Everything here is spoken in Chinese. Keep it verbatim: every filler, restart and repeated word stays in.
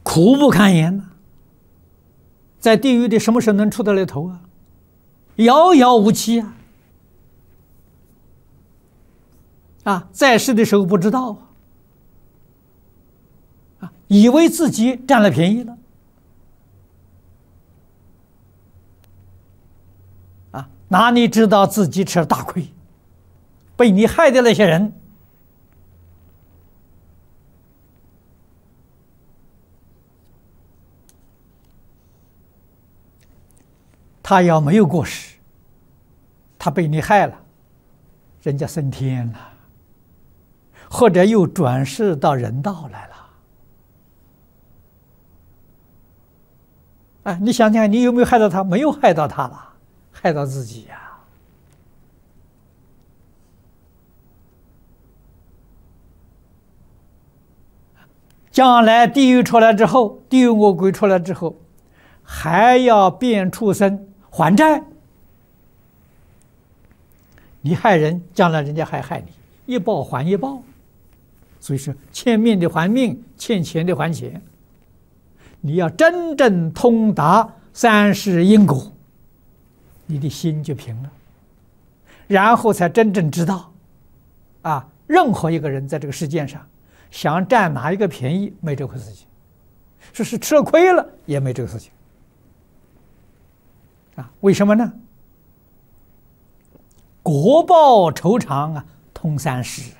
苦不堪言呐、啊！在地狱里，什么时候能出得来头啊？遥遥无期啊！啊，在世的时候不知道啊，啊，以为自己占了便宜了，啊，哪里知道自己吃了大亏，被你害的那些人，他要没有过失，他被你害了，人家升天了。或者又转世到人道来了，哎，你想想，你有没有害到他？没有害到他了，害到自己呀、啊！将来地狱出来之后，地狱恶鬼出来之后，还要变畜生还债。你害人，将来人家还害你，一报还一报。所以说，欠命的还命，欠钱的还钱。你要真正通达三世因果，你的心就平了，然后才真正知道，啊，任何一个人在这个世界上想占哪一个便宜，没这回事情；说是吃了亏了，也没这个事情。啊，为什么呢？果报酬偿啊，通三世。